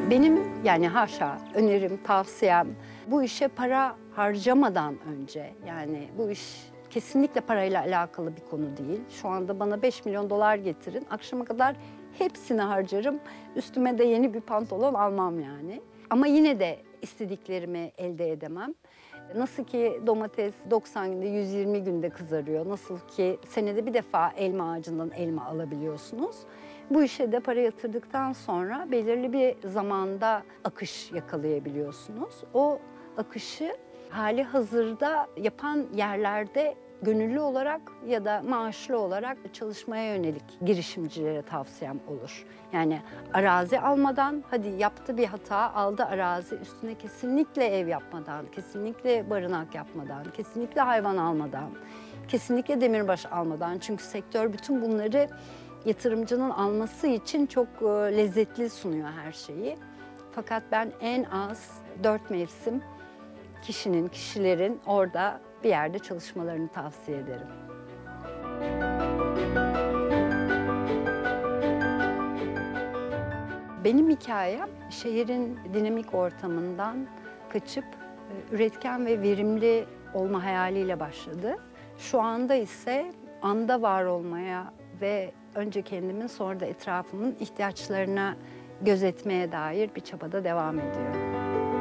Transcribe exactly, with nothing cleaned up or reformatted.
Benim yani haşa önerim, tavsiyem bu işe para harcamadan önce, yani bu iş kesinlikle parayla alakalı bir konu değil. Şu anda bana beş milyon dolar getirin, akşama kadar hepsini harcarım. Üstüme de yeni bir pantolon almam yani. Ama yine de istediklerimi elde edemem. Nasıl ki domates doksan günde, yüz yirmi günde kızarıyor. Nasıl ki senede bir defa elma ağacından elma alabiliyorsunuz. Bu işe de para yatırdıktan sonra belirli bir zamanda akış yakalayabiliyorsunuz. O akışı hali hazırda yapan yerlerde gönüllü olarak ya da maaşlı olarak çalışmaya yönelik girişimcilere tavsiyem olur. Yani arazi almadan, hadi yaptı bir hata, aldı arazi, üstüne kesinlikle ev yapmadan, kesinlikle barınak yapmadan, kesinlikle hayvan almadan, kesinlikle demirbaş almadan. Çünkü sektör bütün bunları yatırımcının alması için çok e, lezzetli sunuyor her şeyi. Fakat ben en az dört mevsim kişinin, kişilerin orada bir yerde çalışmalarını tavsiye ederim. Benim hikayem şehrin dinamik ortamından kaçıp e, üretken ve verimli olma hayaliyle başladı. Şu anda ise anda var olmaya ve önce kendimin sonra da etrafımın ihtiyaçlarına gözetmeye dair bir çabada devam ediyor.